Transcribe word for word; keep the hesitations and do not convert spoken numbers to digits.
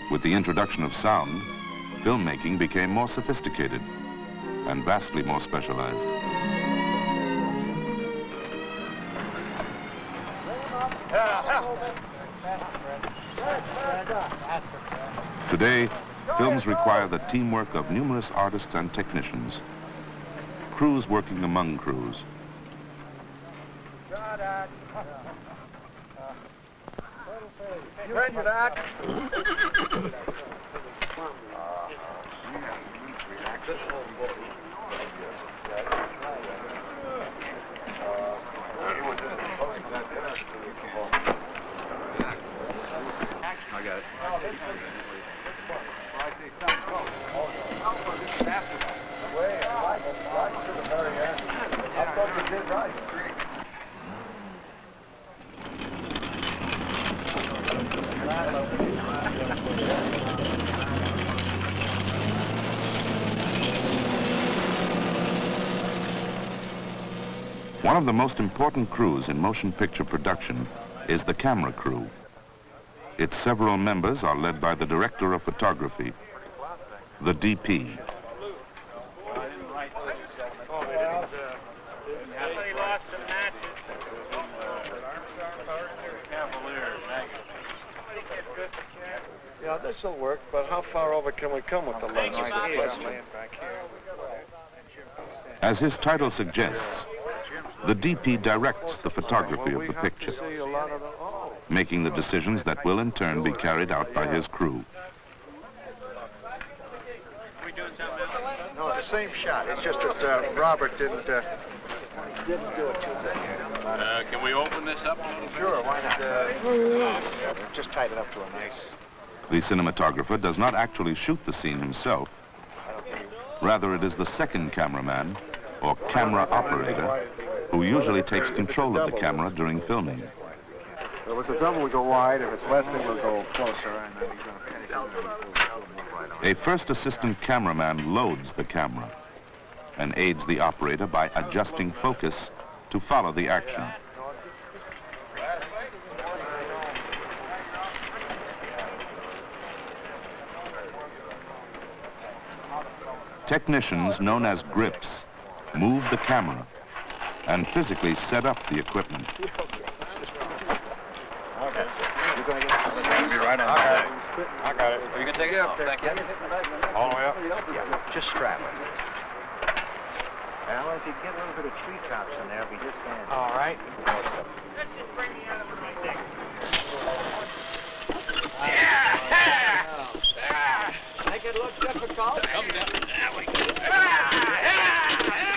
With the introduction of sound, filmmaking became more sophisticated and vastly more specialized. Today, films require the teamwork of numerous artists and technicians, crews working among crews. I got it. One of the most important crews in motion picture production is the camera crew. Its several members are led by the director of photography, the D P. Yeah, this will work, but how far over can we come with the lens? Right here. As his title suggests, the D P directs the photography of the picture, making the decisions that will in turn be carried out by his crew. No, it's the same shot. It's just that uh, Robert didn't uh, didn't do it too good. Uh, can we open this up a little bit? Sure, why not? Uh, just tied it up to a nice. The cinematographer does not actually shoot the scene himself. Rather, it is the second cameraman, or camera operator, who usually takes control of the camera during filming. So if it's a double, we go wide. If it's less, then we'll go closer. And then he's going to panic. A first assistant cameraman loads the camera and aids the operator by adjusting focus to follow the action. Technicians known as grips move the camera and physically set up the equipment. You're going to be right on. I got it. I got it. You can take it off. Thank you. All the way up? Yeah, just strap it. Well, if you get a little bit of treetops in there, it'll be just handy. All right. Make it look difficult. Come down.